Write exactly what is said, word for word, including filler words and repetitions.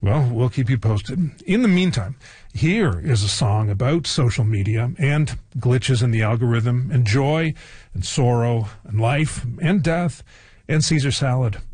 Well, we'll keep you posted. In the meantime, here is a song about social media and glitches in the algorithm and joy and sorrow and life and death and Caesar salad.